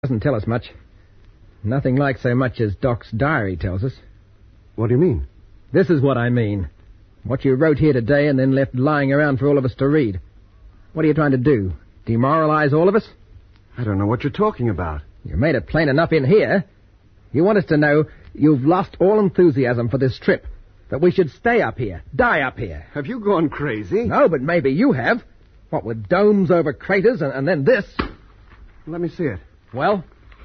Doesn't tell us much. Nothing like so much as Doc's diary tells us. What do you mean? This is what I mean. What you wrote here today and then left lying around for all of us to read. What are you trying to do? Demoralize all of us? I don't know what you're talking about. You made it plain enough in here. You want us to know you've lost all enthusiasm for this trip. That we should stay up here, die up here. Have you gone crazy? No, but maybe you have. What with domes over craters and then this. Let me see it. Well?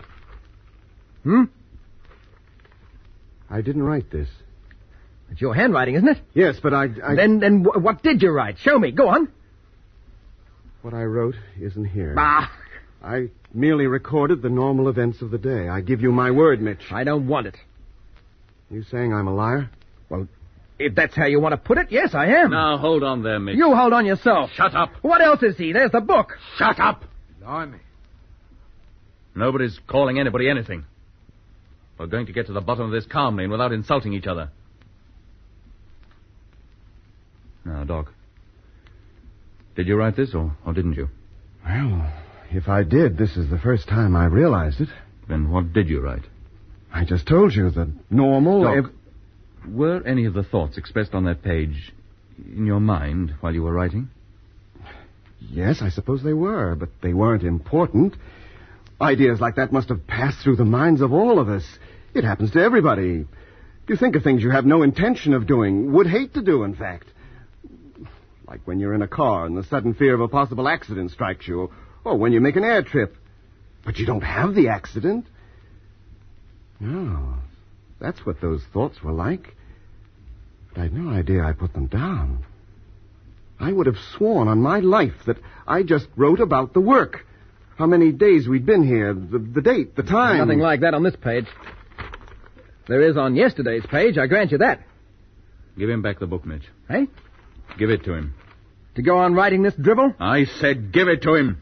I didn't write this. It's your handwriting, isn't it? Yes, but I... Then what did you write? Show me. Go on. What I wrote isn't here. Ah! I merely recorded the normal events of the day. I give you my word, Mitch. I don't want it. You saying I'm a liar? Well, if that's how you want to put it, yes, I am. Now, hold on there, Mitch. You hold on yourself. Shut up. What else is he? There's the book. Shut up. Blimey. Nobody's calling anybody anything. We're going to get to the bottom of this calmly and without insulting each other. Now, Doc, did you write this or didn't you? Well, if I did, this is the first time I realized it. Then what did you write? I just told you, the normal... Doc, were any of the thoughts expressed on that page in your mind while you were writing? Yes, I suppose they were, but they weren't important. Ideas like that must have passed through the minds of all of us. It happens to everybody. You think of things you have no intention of doing, would hate to do, in fact. Like when you're in a car and the sudden fear of a possible accident strikes you, or when you make an air trip. But you don't have the accident. No, that's what those thoughts were like. But I'd no idea I put them down. I would have sworn on my life that I just wrote about the work. How many days we'd been here, the date, the time. Nothing like that on this page. There is on yesterday's page, I grant you that. Give him back the book, Mitch. Hey? Give it to him. To go on writing this dribble? I said give it to him.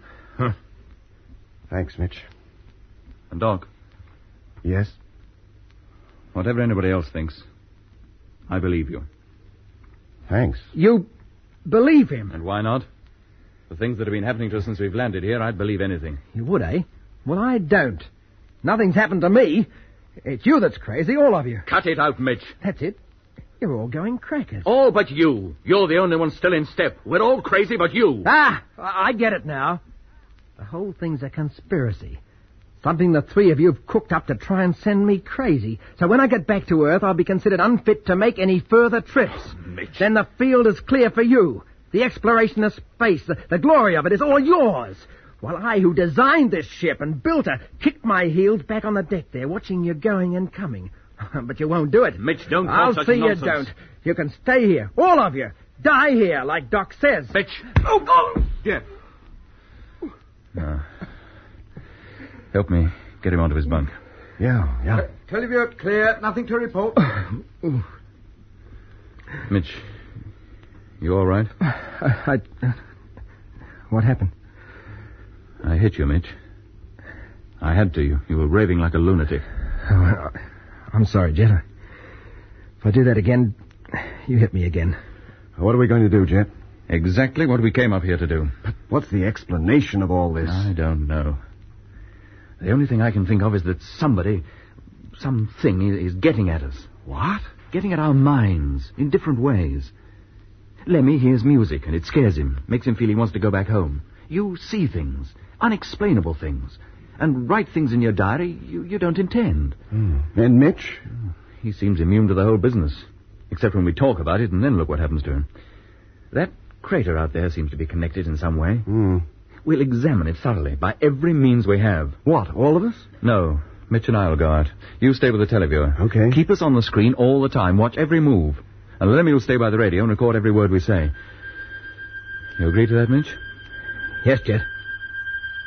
Thanks, Mitch. And Doc. Yes? Whatever anybody else thinks, I believe you. Thanks. You believe him? And why not? The things that have been happening to us since we've landed here, I'd believe anything. You would, eh? Well, I don't. Nothing's happened to me. It's you that's crazy, all of you. Cut it out, Mitch. That's it. You're all going crackers. All but you. You're the only one still in step. We're all crazy but you. Ah! I get it now. The whole thing's a conspiracy. Something the three of you have cooked up to try and send me crazy. So when I get back to Earth, I'll be considered unfit to make any further trips. Mitch. Then the field is clear for you. The exploration of space, the glory of it is all yours. While I, who designed this ship and built her, kick my heels back on the deck there, watching you going and coming. But you won't do it. Mitch, don't talk I'll such see nonsense. you don't. You can stay here, all of you. Die here, like Doc says. Mitch. Oh! Yeah. Help me get him onto his bunk. Yeah. Televiewed clear. Nothing to report. Mitch, you all right? What happened? I hit you, Mitch. I had to. You were raving like a lunatic. Oh, I'm sorry, Jet. If I do that again, you hit me again. What are we going to do, Jet? Exactly what we came up here to do. But what's the explanation of all this? I don't know. The only thing I can think of is that something is getting at us. What? Getting at our minds in different ways. Lemmy hears music and it scares him, makes him feel he wants to go back home. You see things, unexplainable things, and write things in your diary you don't intend. And Mitch? He seems immune to the whole business, except when we talk about it, and then look what happens to him. That crater out there seems to be connected in some way. We'll examine it thoroughly, by every means we have. What, all of us? No, Mitch and I will go out. You stay with the televiewer. Okay. Keep us on the screen all the time. Watch every move. And Lemmy will stay by the radio and record every word we say. You agree to that, Mitch? Yes, Jet.